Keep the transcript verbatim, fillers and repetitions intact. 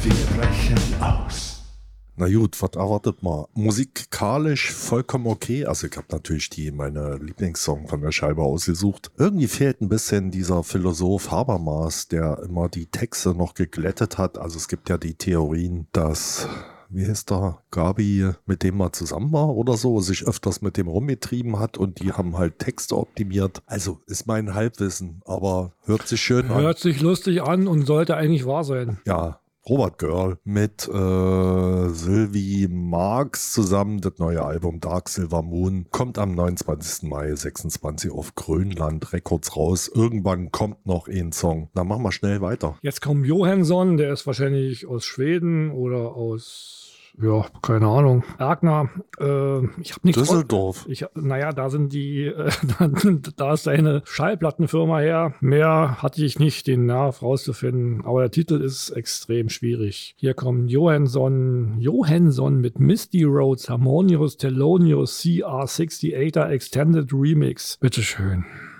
Wir brechen aus. Na gut, was erwartet man? Musikalisch vollkommen okay. Also ich habe natürlich die meine Lieblingssong von der Scheibe ausgesucht. Irgendwie fehlt ein bisschen dieser Philosoph Habermas, der immer die Texte noch geglättet hat. Also es gibt ja die Theorien, dass, wie heißt der, Gabi, mit dem mal zusammen war oder so, sich öfters mit dem rumgetrieben hat und die haben halt Texte optimiert. Also ist mein Halbwissen, aber hört sich schön an. Hört sich lustig an und sollte eigentlich wahr sein. Ja. Robert Girl mit äh, Sylvie Marx zusammen. Das neue Album Dark Silver Moon kommt am neunundzwanzigsten Mai sechsundzwanzig auf Grönland Records raus. Irgendwann kommt noch ein Song. Dann machen wir schnell weiter. Jetzt kommt Johansson, der ist wahrscheinlich aus Schweden oder aus, ja, keine Ahnung, Erkner. Äh, ich habe nichts. Düsseldorf. Ich, naja, da sind die, äh, da ist seine Schallplattenfirma her. Mehr hatte ich nicht den Nerv rauszufinden, aber der Titel ist extrem schwierig. Hier kommt Johansson, Johansson mit Misty Roads Harmonious Thelonious C R achtundsiebziger Extended Remix. Bitteschön.